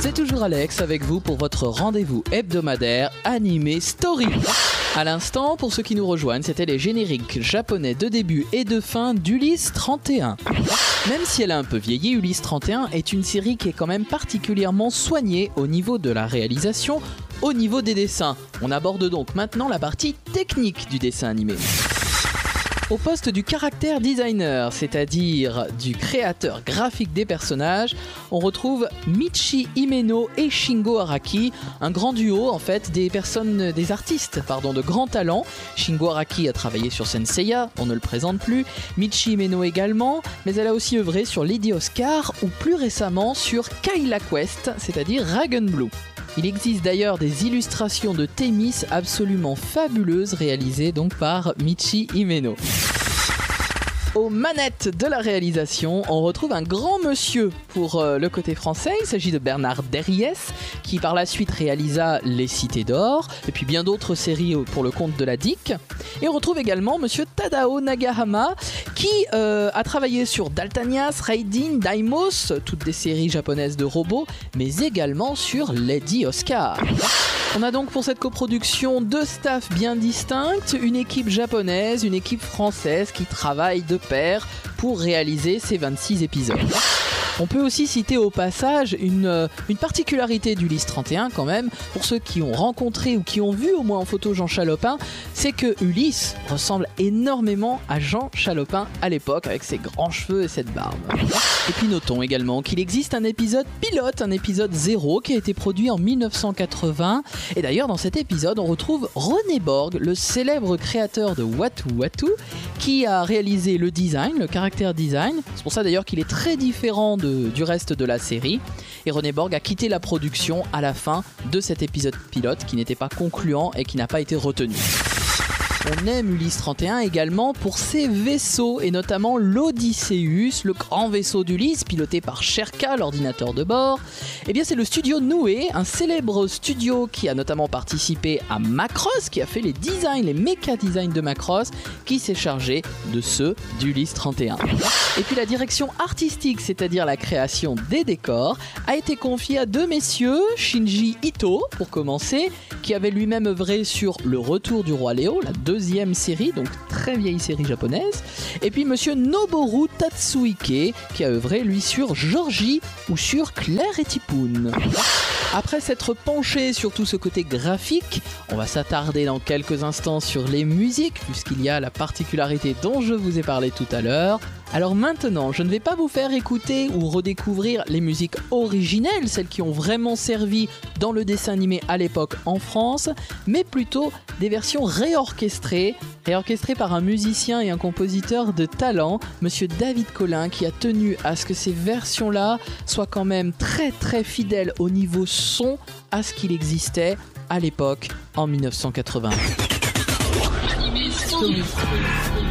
C'est toujours Alex avec vous pour votre rendez-vous hebdomadaire Anime Story. À l'instant, pour ceux qui nous rejoignent, c'était les génériques japonais de début et de fin d'Ulysse 31. Même si elle a un peu vieilli, Ulysse 31 est une série qui est quand même particulièrement soignée au niveau de la réalisation, au niveau des dessins. On aborde donc maintenant la partie technique du dessin animé. Au poste du caractère designer, c'est-à-dire du créateur graphique des personnages, on retrouve Michi Himeno et Shingo Araki, un grand duo en fait des artistes de grand talent. Shingo Araki a travaillé sur Senseiya, on ne le présente plus, Michi Himeno également, mais elle a aussi œuvré sur Lady Oscar ou plus récemment sur Kyla Quest, c'est-à-dire Dragon Blue. Il existe d'ailleurs des illustrations de Thémis absolument fabuleuses réalisées donc par Michi Himeno. Aux manettes de la réalisation, on retrouve un grand monsieur pour le côté français. Il s'agit de Bernard Derriès, qui par la suite réalisa Les Cités d'Or, et puis bien d'autres séries pour le compte de la DIC. Et on retrouve également monsieur Tadao Nagahama, qui a travaillé sur Daltanias, Raidin, Daimos, toutes des séries japonaises de robots, mais également sur Lady Oscar. On a donc pour cette coproduction deux staffs bien distincts, une équipe japonaise, une équipe française qui travaillent de pair pour réaliser ces 26 épisodes. On peut aussi citer au passage une particularité d'Ulysse 31 quand même, pour ceux qui ont rencontré ou qui ont vu au moins en photo Jean Chalopin, c'est que Ulysse ressemble énormément à Jean Chalopin à l'époque, avec ses grands cheveux et cette barbe. Et puis notons également qu'il existe un épisode pilote, un épisode 0, qui a été produit en 1980, et d'ailleurs dans cet épisode on retrouve René Borg, le célèbre créateur de Watu Watu, qui a réalisé le design, le caractère design. C'est pour ça d'ailleurs qu'il est très différent du reste de la série, et René Borg a quitté la production à la fin de cet épisode pilote qui n'était pas concluant et qui n'a pas été retenu. On aime Ulysse 31 également pour ses vaisseaux, et notamment l'Odysseus, le grand vaisseau d'Ulysse, piloté par Sherka, l'ordinateur de bord. Eh bien c'est le studio Noé, un célèbre studio qui a notamment participé à Macross, qui a fait les designs, les méca designs de Macross, qui s'est chargé de ceux d'Ulysse 31. Et puis la direction artistique, c'est-à-dire la création des décors, a été confiée à deux messieurs, Shinji Ito pour commencer, qui avait lui-même œuvré sur Le Retour du Roi Léo, la deuxième série, donc très vieille série japonaise, et puis monsieur Noboru Tatsuike, qui a œuvré lui sur Georgie ou sur Claire et Tipoun. Après s'être penché sur tout ce côté graphique, on va s'attarder dans quelques instants sur les musiques, puisqu'il y a la particularité dont je vous ai parlé tout à l'heure. Alors maintenant, je ne vais pas vous faire écouter ou redécouvrir les musiques originelles, celles qui ont vraiment servi dans le dessin animé à l'époque en France, mais plutôt des versions réorchestrées par un musicien et un compositeur de talent, monsieur David Collin, qui a tenu à ce que ces versions-là soient quand même très très fidèles au niveau son à ce qu'il existait à l'époque en 1980.